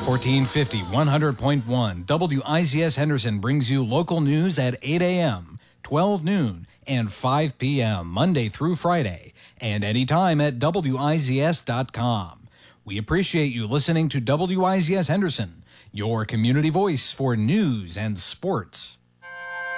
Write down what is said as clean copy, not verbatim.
1450, 100.1 WIZS Henderson brings you local news at 8 a.m., 12 noon, and 5 p.m. Monday through Friday, and anytime at WIZS.com. We appreciate you listening to WIZS Henderson, your community voice for news and sports.